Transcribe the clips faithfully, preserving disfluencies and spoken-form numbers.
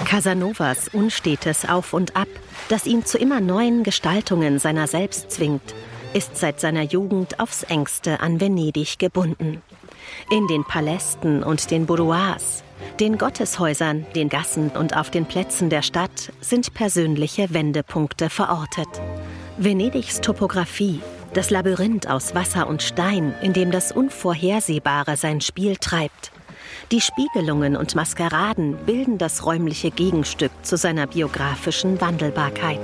Casanovas unstetes Auf und Ab, das ihn zu immer neuen Gestaltungen seiner selbst zwingt, ist seit seiner Jugend aufs Engste an Venedig gebunden. In den Palästen und den Boudoirs, den Gotteshäusern, den Gassen und auf den Plätzen der Stadt sind persönliche Wendepunkte verortet. Venedigs Topographie, das Labyrinth aus Wasser und Stein, in dem das Unvorhersehbare sein Spiel treibt. Die Spiegelungen und Maskeraden bilden das räumliche Gegenstück zu seiner biografischen Wandelbarkeit.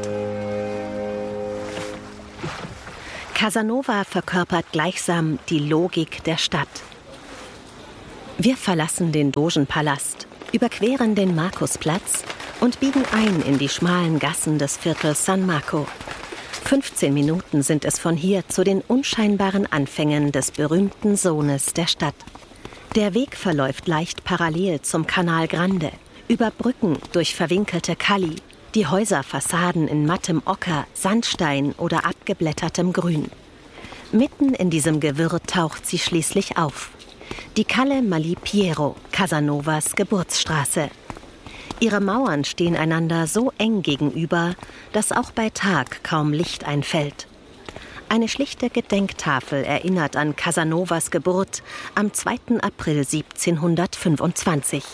Casanova verkörpert gleichsam die Logik der Stadt. Wir verlassen den Dogenpalast, überqueren den Markusplatz und biegen ein in die schmalen Gassen des Viertels San Marco. fünfzehn Minuten sind es von hier zu den unscheinbaren Anfängen des berühmten Sohnes der Stadt. Der Weg verläuft leicht parallel zum Canal Grande, über Brücken durch verwinkelte Calli, die Häuserfassaden in mattem Ocker, Sandstein oder abgeblättertem Grün. Mitten in diesem Gewirr taucht sie schließlich auf. Die Calle Malipiero, Casanovas Geburtsstraße. Ihre Mauern stehen einander so eng gegenüber, dass auch bei Tag kaum Licht einfällt. Eine schlichte Gedenktafel erinnert an Casanovas Geburt am zweiten April siebzehnhundertfünfundzwanzig.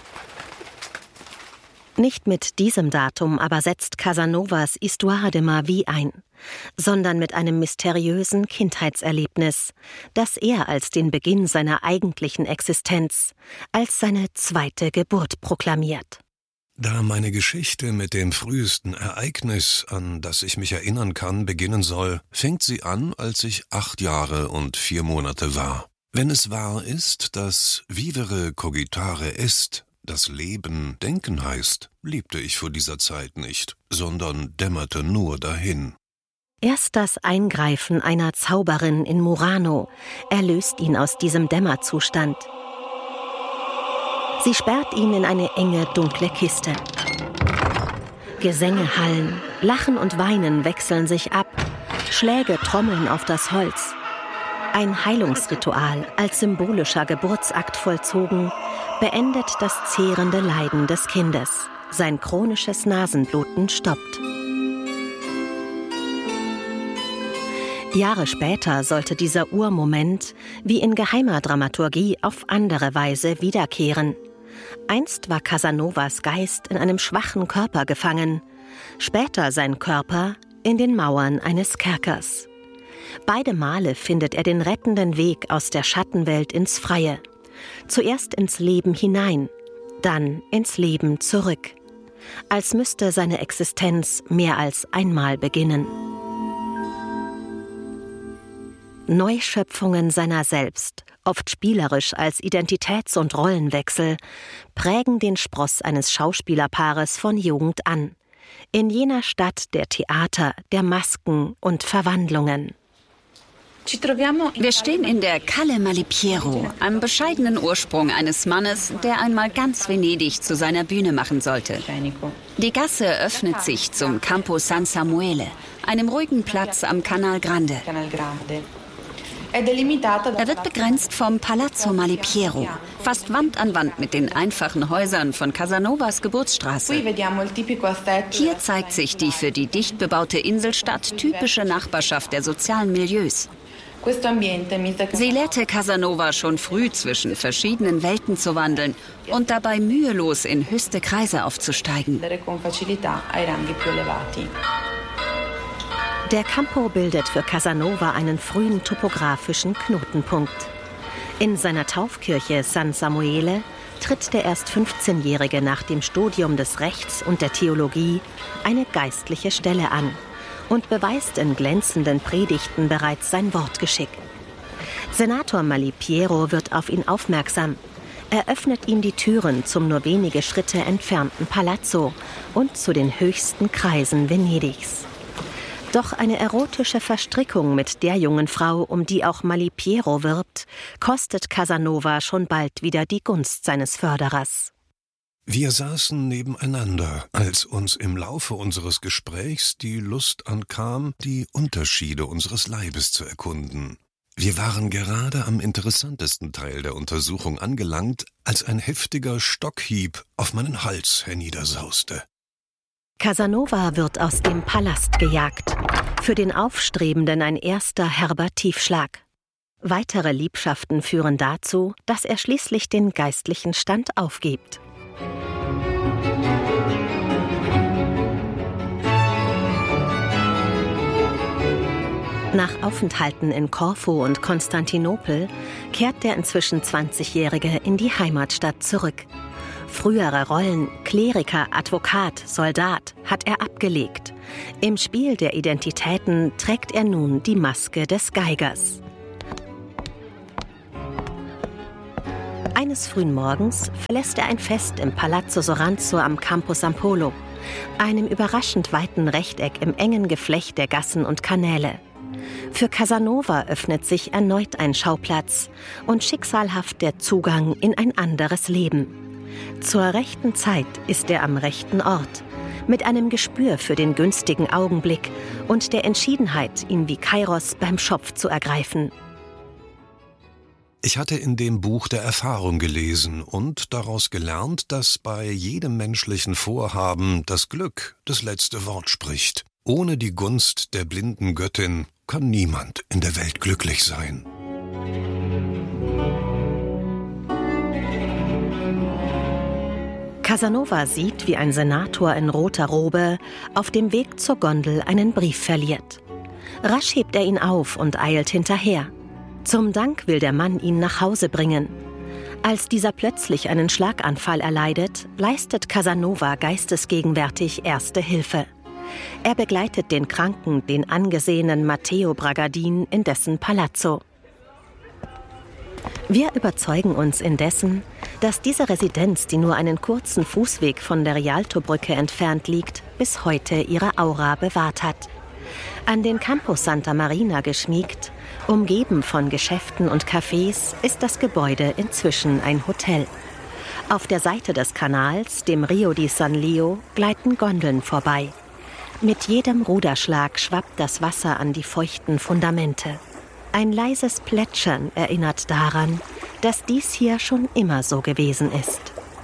Nicht mit diesem Datum aber setzt Casanovas Histoire de ma vie ein, sondern mit einem mysteriösen Kindheitserlebnis, das er als den Beginn seiner eigentlichen Existenz, als seine zweite Geburt proklamiert. Da meine Geschichte mit dem frühesten Ereignis, an das ich mich erinnern kann, beginnen soll, fängt sie an, als ich acht Jahre und vier Monate war. Wenn es wahr ist, dass vivere cogitare est, das Leben denken heißt, lebte ich vor dieser Zeit nicht, sondern dämmerte nur dahin. Erst das Eingreifen einer Zauberin in Murano erlöst ihn aus diesem Dämmerzustand. Sie sperrt ihn in eine enge, dunkle Kiste. Gesänge hallen, Lachen und Weinen wechseln sich ab, Schläge trommeln auf das Holz. Ein Heilungsritual, als symbolischer Geburtsakt vollzogen, beendet das zehrende Leiden des Kindes. Sein chronisches Nasenbluten stoppt. Jahre später sollte dieser Urmoment wie in geheimer Dramaturgie auf andere Weise wiederkehren. Einst war Casanovas Geist in einem schwachen Körper gefangen, später sein Körper in den Mauern eines Kerkers. Beide Male findet er den rettenden Weg aus der Schattenwelt ins Freie. Zuerst ins Leben hinein, dann ins Leben zurück. Als müsste seine Existenz mehr als einmal beginnen. Neuschöpfungen seiner selbst, oft spielerisch als Identitäts- und Rollenwechsel, prägen den Spross eines Schauspielerpaares von Jugend an. In jener Stadt der Theater, der Masken und Verwandlungen. Wir stehen in der Calle Malipiero, einem bescheidenen Ursprung eines Mannes, der einmal ganz Venedig zu seiner Bühne machen sollte. Die Gasse öffnet sich zum Campo San Samuele, einem ruhigen Platz am Canal Grande. Er wird begrenzt vom Palazzo Malipiero, fast Wand an Wand mit den einfachen Häusern von Casanovas Geburtsstraße. Hier zeigt sich die für die dicht bebaute Inselstadt typische Nachbarschaft der sozialen Milieus. Sie lehrte Casanova schon früh zwischen verschiedenen Welten zu wandeln und dabei mühelos in höchste Kreise aufzusteigen. Der Campo bildet für Casanova einen frühen topografischen Knotenpunkt. In seiner Taufkirche San Samuele tritt der erst fünfzehnjährige nach dem Studium des Rechts und der Theologie eine geistliche Stelle an und beweist in glänzenden Predigten bereits sein Wortgeschick. Senator Malipiero wird auf ihn aufmerksam. Er öffnet ihm die Türen zum nur wenige Schritte entfernten Palazzo und zu den höchsten Kreisen Venedigs. Doch eine erotische Verstrickung mit der jungen Frau, um die auch Malipiero wirbt, kostet Casanova schon bald wieder die Gunst seines Förderers. Wir saßen nebeneinander, als uns im Laufe unseres Gesprächs die Lust ankam, die Unterschiede unseres Leibes zu erkunden. Wir waren gerade am interessantesten Teil der Untersuchung angelangt, als ein heftiger Stockhieb auf meinen Hals herniedersauste. Casanova wird aus dem Palast gejagt. Für den Aufstrebenden ein erster herber Tiefschlag. Weitere Liebschaften führen dazu, dass er schließlich den geistlichen Stand aufgibt. Nach Aufenthalten in Korfu und Konstantinopel kehrt der inzwischen zwanzigjährige in die Heimatstadt zurück. Frühere Rollen, Kleriker, Advokat, Soldat, hat er abgelegt. Im Spiel der Identitäten trägt er nun die Maske des Geigers. Eines frühen Morgens verlässt er ein Fest im Palazzo Soranzo am Campo San Polo, einem überraschend weiten Rechteck im engen Geflecht der Gassen und Kanäle. Für Casanova öffnet sich erneut ein Schauplatz und schicksalhaft der Zugang in ein anderes Leben. Zur rechten Zeit ist er am rechten Ort, mit einem Gespür für den günstigen Augenblick und der Entschiedenheit, ihn wie Kairos beim Schopf zu ergreifen. Ich hatte in dem Buch der Erfahrung gelesen und daraus gelernt, dass bei jedem menschlichen Vorhaben das Glück das letzte Wort spricht. Ohne die Gunst der blinden Göttin kann niemand in der Welt glücklich sein. Casanova sieht, wie ein Senator in roter Robe auf dem Weg zur Gondel einen Brief verliert. Rasch hebt er ihn auf und eilt hinterher. Zum Dank will der Mann ihn nach Hause bringen. Als dieser plötzlich einen Schlaganfall erleidet, leistet Casanova geistesgegenwärtig erste Hilfe. Er begleitet den Kranken, den angesehenen Matteo Bragadin, in dessen Palazzo. Wir überzeugen uns indessen, dass diese Residenz, die nur einen kurzen Fußweg von der Rialtobrücke entfernt liegt, bis heute ihre Aura bewahrt hat. An den Campo Santa Marina geschmiegt, umgeben von Geschäften und Cafés, ist das Gebäude inzwischen ein Hotel. Auf der Seite des Kanals, dem Rio di San Leo, gleiten Gondeln vorbei. Mit jedem Ruderschlag schwappt das Wasser an die feuchten Fundamente. Ein leises Plätschern erinnert daran, dass dies hier schon immer so gewesen ist.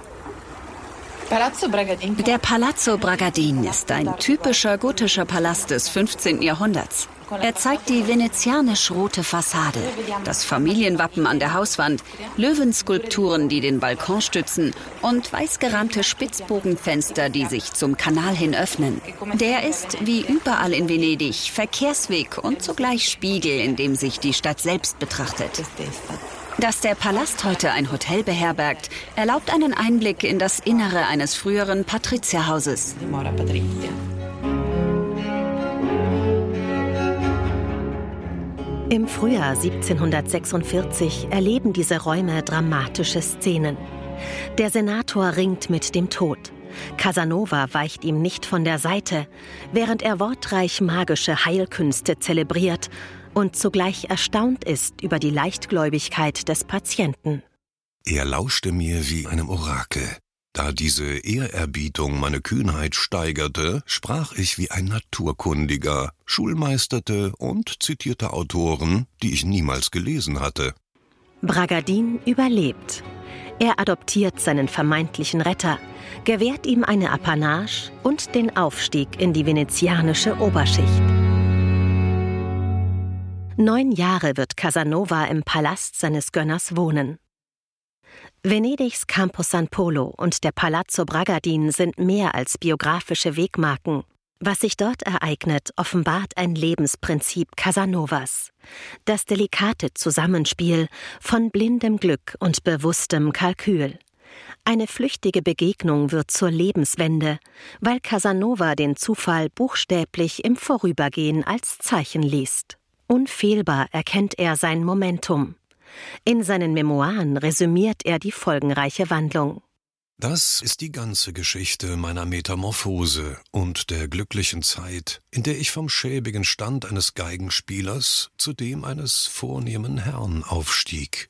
Der Palazzo Bragadin ist ein typischer gotischer Palast des fünfzehnten Jahrhunderts. Er zeigt die venezianisch-rote Fassade, das Familienwappen an der Hauswand, Löwenskulpturen, die den Balkon stützen und weißgerahmte Spitzbogenfenster, die sich zum Kanal hin öffnen. Der ist, wie überall in Venedig, Verkehrsweg und zugleich Spiegel, in dem sich die Stadt selbst betrachtet. Dass der Palast heute ein Hotel beherbergt, erlaubt einen Einblick in das Innere eines früheren Patrizierhauses. Im Frühjahr siebzehnhundertsechsundvierzig erleben diese Räume dramatische Szenen. Der Senator ringt mit dem Tod. Casanova weicht ihm nicht von der Seite, während er wortreich magische Heilkünste zelebriert und zugleich erstaunt ist über die Leichtgläubigkeit des Patienten. Er lauschte mir wie einem Orakel. Da diese Ehrerbietung meine Kühnheit steigerte, sprach ich wie ein Naturkundiger, schulmeisterte und zitierte Autoren, die ich niemals gelesen hatte. Bragadin überlebt. Er adoptiert seinen vermeintlichen Retter, gewährt ihm eine Apanage und den Aufstieg in die venezianische Oberschicht. Neun Jahre wird Casanova im Palast seines Gönners wohnen. Venedigs Campo San Polo und der Palazzo Bragadin sind mehr als biografische Wegmarken. Was sich dort ereignet, offenbart ein Lebensprinzip Casanovas. Das delikate Zusammenspiel von blindem Glück und bewusstem Kalkül. Eine flüchtige Begegnung wird zur Lebenswende, weil Casanova den Zufall buchstäblich im Vorübergehen als Zeichen liest. Unfehlbar erkennt er sein Momentum. In seinen Memoiren resümiert er die folgenreiche Wandlung. Das ist die ganze Geschichte meiner Metamorphose und der glücklichen Zeit, in der ich vom schäbigen Stand eines Geigenspielers zu dem eines vornehmen Herrn aufstieg.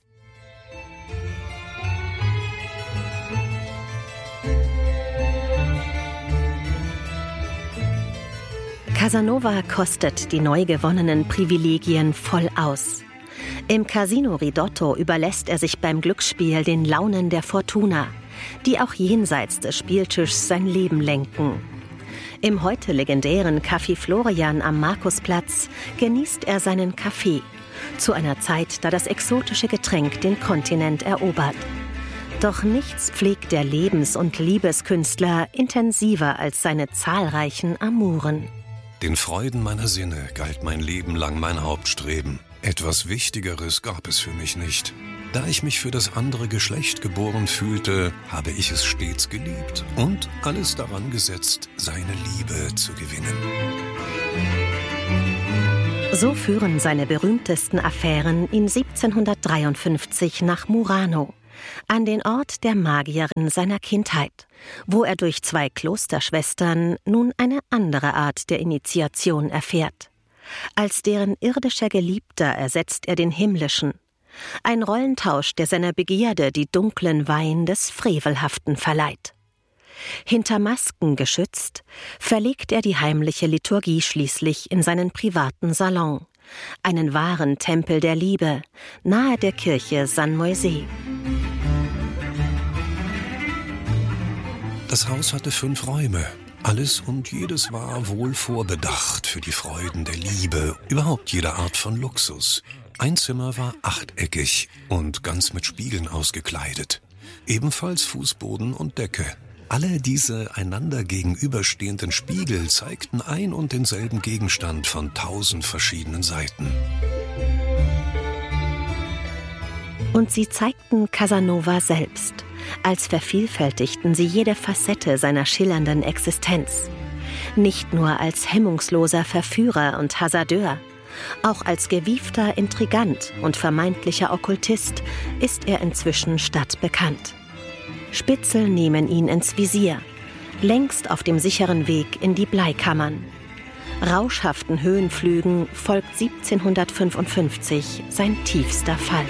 Casanova kostet die neu gewonnenen Privilegien voll aus. Im Casino Ridotto überlässt er sich beim Glücksspiel den Launen der Fortuna, die auch jenseits des Spieltischs sein Leben lenken. Im heute legendären Café Florian am Markusplatz genießt er seinen Kaffee, zu einer Zeit, da das exotische Getränk den Kontinent erobert. Doch nichts pflegt der Lebens- und Liebeskünstler intensiver als seine zahlreichen Amuren. Den Freuden meiner Sinne galt mein Leben lang mein Hauptstreben. Etwas Wichtigeres gab es für mich nicht. Da ich mich für das andere Geschlecht geboren fühlte, habe ich es stets geliebt und alles daran gesetzt, seine Liebe zu gewinnen. So führen seine berühmtesten Affären ihn siebzehnhundertdreiundfünfzig nach Murano, an den Ort der Magierin seiner Kindheit, wo er durch zwei Klosterschwestern nun eine andere Art der Initiation erfährt. Als deren irdischer Geliebter ersetzt er den himmlischen. Ein Rollentausch, der seiner Begierde die dunklen Weihen des Frevelhaften verleiht. Hinter Masken geschützt, verlegt er die heimliche Liturgie schließlich in seinen privaten Salon, einen wahren Tempel der Liebe, nahe der Kirche San Moisè. Das Haus hatte fünf Räume. Alles und jedes war wohl vorbedacht für die Freuden der Liebe, überhaupt jede Art von Luxus. Ein Zimmer war achteckig und ganz mit Spiegeln ausgekleidet. Ebenfalls Fußboden und Decke. Alle diese einander gegenüberstehenden Spiegel zeigten ein und denselben Gegenstand von tausend verschiedenen Seiten. Und sie zeigten Casanova selbst, als vervielfältigten sie jede Facette seiner schillernden Existenz. Nicht nur als hemmungsloser Verführer und Hasardeur, auch als gewiefter Intrigant und vermeintlicher Okkultist ist er inzwischen stadtbekannt. Spitzel nehmen ihn ins Visier, längst auf dem sicheren Weg in die Bleikammern. Rauschhaften Höhenflügen folgt siebzehnhundertfünfundfünfzig sein tiefster Fall.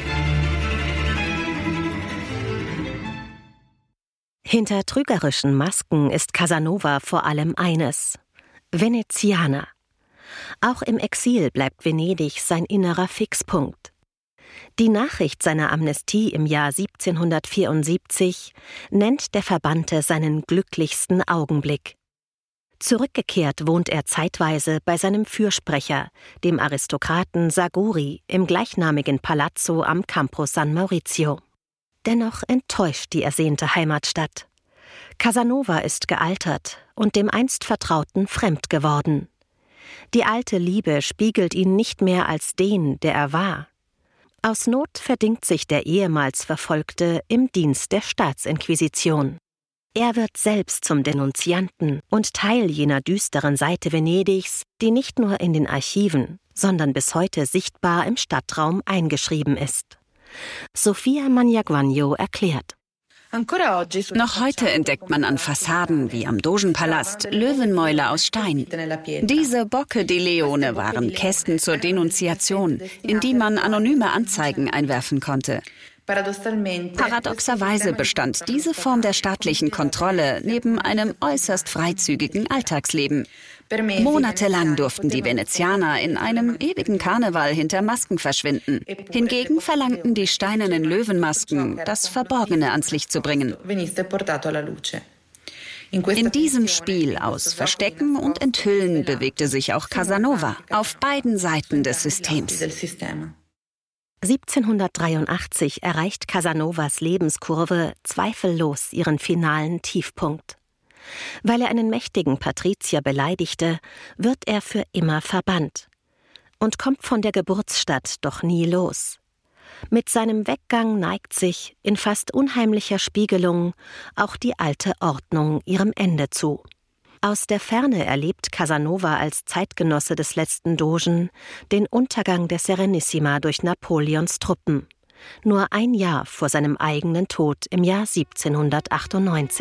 Hinter trügerischen Masken ist Casanova vor allem eines: Venezianer. Auch im Exil bleibt Venedig sein innerer Fixpunkt. Die Nachricht seiner Amnestie im Jahr siebzehnhundertvierundsiebzig nennt der Verbannte seinen glücklichsten Augenblick. Zurückgekehrt wohnt er zeitweise bei seinem Fürsprecher, dem Aristokraten Saguri, im gleichnamigen Palazzo am Campo San Maurizio. Dennoch enttäuscht die ersehnte Heimatstadt. Casanova ist gealtert und dem einst Vertrauten fremd geworden. Die alte Liebe spiegelt ihn nicht mehr als den, der er war. Aus Not verdingt sich der ehemals Verfolgte im Dienst der Staatsinquisition. Er wird selbst zum Denunzianten und Teil jener düsteren Seite Venedigs, die nicht nur in den Archiven, sondern bis heute sichtbar im Stadtraum eingeschrieben ist. Sofia Magnaguagno erklärt: Noch heute entdeckt man an Fassaden wie am Dogenpalast Löwenmäuler aus Stein. Diese Bocche di Leone waren Kästen zur Denunziation, in die man anonyme Anzeigen einwerfen konnte. Paradoxerweise bestand diese Form der staatlichen Kontrolle neben einem äußerst freizügigen Alltagsleben. Monatelang durften die Venezianer in einem ewigen Karneval hinter Masken verschwinden. Hingegen verlangten die steinernen Löwenmasken, das Verborgene ans Licht zu bringen. In diesem Spiel aus Verstecken und Enthüllen bewegte sich auch Casanova auf beiden Seiten des Systems. siebzehnhundertdreiundachtzig erreicht Casanovas Lebenskurve zweifellos ihren finalen Tiefpunkt. Weil er einen mächtigen Patrizier beleidigte, wird er für immer verbannt und kommt von der Geburtsstadt doch nie los. Mit seinem Weggang neigt sich, in fast unheimlicher Spiegelung, auch die alte Ordnung ihrem Ende zu. Aus der Ferne erlebt Casanova als Zeitgenosse des letzten Dogen den Untergang der Serenissima durch Napoleons Truppen, nur ein Jahr vor seinem eigenen Tod im Jahr siebzehnhundertachtundneunzig.